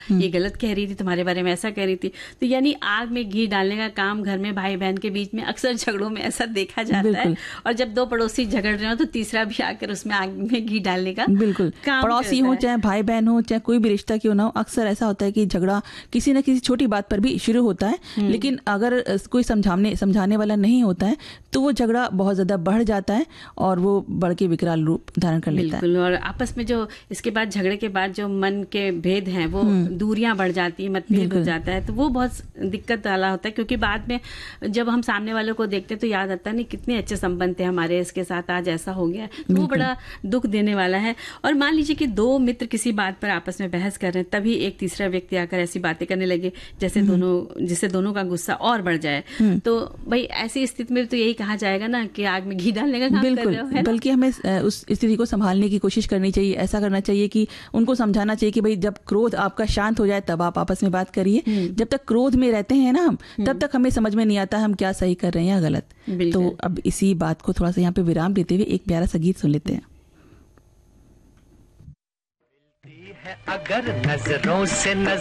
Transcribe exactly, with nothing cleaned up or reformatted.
ये गलत कह रही थी, तुम्हारे बारे में ऐसा कह रही थी। तो यानी आग में घी डालने का काम घर में भाई बहन के बीच में अक्सर झगड़ों में ऐसा देखा जाता है। और जब दो पड़ोसी झगड़ रहे हो तो तीसरा भी आकर उसमें आग में घी डालने का बिल्कुल काम पड़ोसी हो चाहे भाई बहन हो चाहे कोई भी रिश्ता क्यों ना हो, अक्सर ऐसा होता है कि झगड़ा किसी न किसी छोटी बात पर भी शुरू होता है, लेकिन अगर कोई समझाने समझाने वाला नहीं होता है तो वो झगड़ा बहुत ज्यादा बढ़ जाता है और वो बढ़ के विकराल रूप धारण कर लेता है। बिल्कुल। और आपस में जो इसके बाद झगड़े के बाद जो मन के भेद हैं वो दूरियां बढ़ जाती है, मतभेद हो जाता है, तो वो बहुत दिक्कत वाला होता है। क्योंकि बाद में जब हम सामने वालों को देखते हैं तो याद आता है नहीं कितने अच्छे संबंध थे हमारे, इसके साथ आज ऐसा हो गया, तो वो बड़ा दुख देने वाला है। और मान लीजिए कि दो मित्र किसी बात पर आपस में बहस कर रहे हैं, तभी एक तीसरा व्यक्ति आकर ऐसी बातें करने लगे जैसे दोनों जिससे दोनों का गुस्सा और बढ़ जाए, तो भाई ऐसी स्थिति में तो यही कहा जाएगा ना कि आग में घी डालने का काम कर रहे हो, है ना? बल्कि हमें उस स्थिति को संभालने की कोशिश करनी चाहिए। ऐसा करना चाहिए कि उनको समझाना चाहिए कि भाई जब क्रोध आपका शांत हो जाए तब आप आपस में बात करिए। जब तक क्रोध में रहते हैं ना हम, तब तक हमें समझ में नहीं आता हम क्या सही कर रहे हैं या गलत। तो अब इसी बात को थोड़ा सा यहाँ पे विराम देते हुए एक प्यारा सा गीत सुन लेते हैं। अगर नजरों से नजर